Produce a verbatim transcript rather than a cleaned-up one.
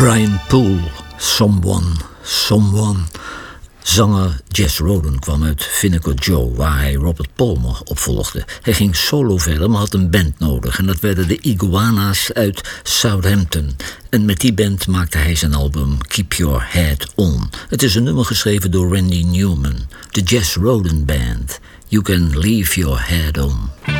Brian Poole, Someone, Someone. Zanger Jess Roden kwam uit Vinegar Joe, waar hij Robert Palmer opvolgde. Hij ging solo verder, maar had een band nodig. En dat werden de Iguanas uit Southampton. En met die band maakte hij zijn album Keep Your Head On. Het is een nummer geschreven door Randy Newman. De Jess Roden Band. You Can Leave Your Head On.